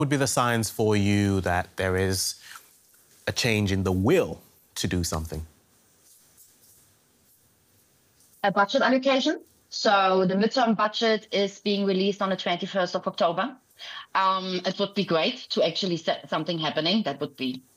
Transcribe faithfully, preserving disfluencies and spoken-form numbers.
would be the signs for you that there is a change in the will to do something? A budget allocation. So the midterm budget is being released on the twenty-first of October. Um, it would be great to actually set something happening. That would be